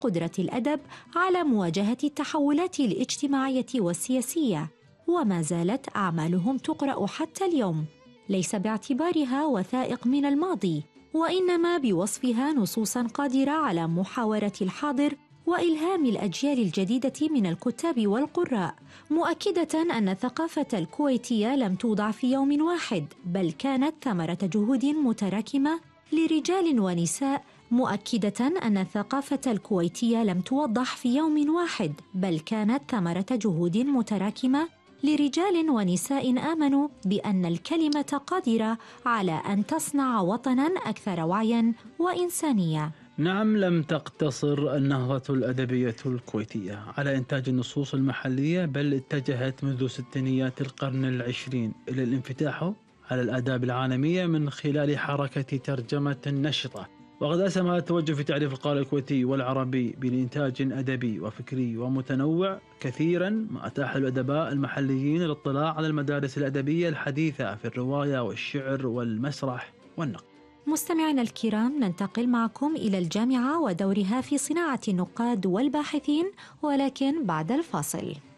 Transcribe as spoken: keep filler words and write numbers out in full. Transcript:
قدرة الأدب على مواجهة التحولات الاجتماعية والسياسية، وما زالت أعمالهم تقرأ حتى اليوم، ليس باعتبارها وثائق من الماضي، وإنما بوصفها نصوصاً قادرة على محاورة الحاضر وإلهام الأجيال الجديدة من الكتاب والقراء، مؤكدة أن الثقافة الكويتية لم توضع في يوم واحد، بل كانت ثمرة جهود متراكمة لرجال ونساء مؤكدة أن الثقافة الكويتية لم توضح في يوم واحد، بل كانت ثمرة جهود متراكمة لرجال ونساء آمنوا بأن الكلمة قادرة على أن تصنع وطناً أكثر وعياً وإنسانية. نعم، لم تقتصر النهضة الأدبية الكويتية على إنتاج النصوص المحلية، بل اتجهت منذ ستينيات القرن العشرين إلى الانفتاح على الآداب العالمية من خلال حركة ترجمة نشطة. وقد أسهم هذا التوجه في تعريف القارئ الكويتي والعربي بإنتاج أدبي وفكري ومتنوع كثيرا، ما أتاح الأدباء المحليين الاطلاع على المدارس الأدبية الحديثة في الرواية والشعر والمسرح والنقد. مستمعينا الكرام، ننتقل معكم إلى الجامعة ودورها في صناعة النقاد والباحثين، ولكن بعد الفاصل.